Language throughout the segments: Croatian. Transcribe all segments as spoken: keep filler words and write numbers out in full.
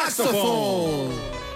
Saksofon!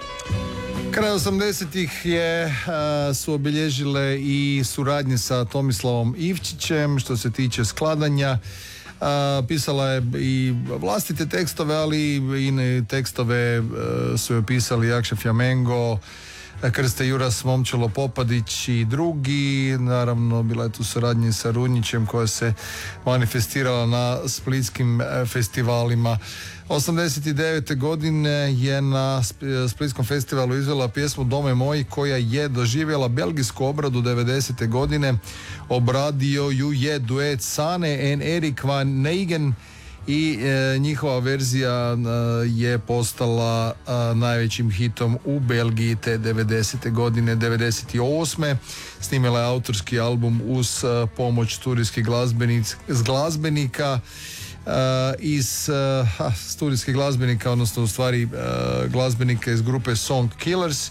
Kraj osamdesetih je, a, su obilježile i suradnje sa Tomislavom Ivčićem što se tiče skladanja. A, pisala je i vlastite tekstove, ali i tekstove a, su joj pisali Jakša Fjamengo, Krste Juras, Momčilo Popadić i drugi. Naravno, bila je tu suradnja sa Runjićem koja se manifestirala na splitskim festivalima. osamdeset devete godine je na Splitskom festivalu izvela pjesmu Dome moj koja je doživjela belgijsku obradu devedesete godine. Obradio ju je duet Sane and Erik van Negen i e, njihova verzija e, je postala e, najvećim hitom u Belgiji te devedesete godine. devedeset osme snimila je autorski album uz e, pomoć studijskih glazbenik, glazbenika Uh, iz uh, studijskih glazbenika, odnosno u stvari uh, glazbenika iz grupe Song Killers.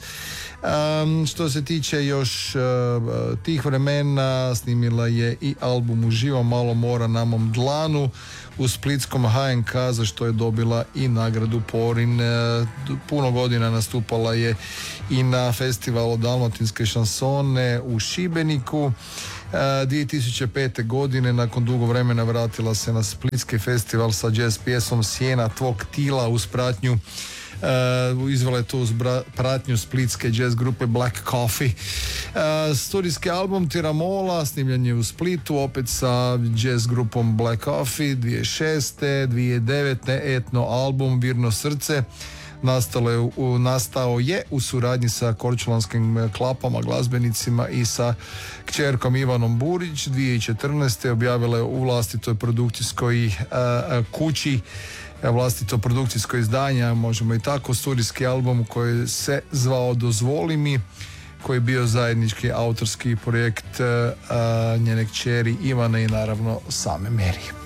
Um, što se tiče još uh, tih vremena, snimila je i album Uživo malo mora na mom dlanu u splitskom H N K, za što je dobila i nagradu Porin. Uh, puno godina nastupala je i na festivalu Dalmatinske šansone u Šibeniku. dvije tisuće pete godine nakon dugo vremena vratila se na Splitski festival sa jazz pjesmom Sjena tvog tila uz pratnju uh, izvela je to uz bra- pratnju splitske jazz grupe Black Coffee. Uh, studijski album Tiramola snimljen je u Splitu opet sa jazz grupom Black Coffee. dvije tisuće šeste. dvije tisuće devete. etno album Virno srce Nastalo je, u, nastao je u suradnji sa korčulanskim klapama, glazbenicima i sa kćerkom Ivanom Burić. dvije tisuće četrnaeste. objavila je u vlastitoj produkcijskoj a, kući, vlastito produkcijsko izdanje, možemo i tako, studijski album koji se zvao Dozvoli mi, koji je bio zajednički autorski projekt a, njene kćeri Ivane i naravno same Meri.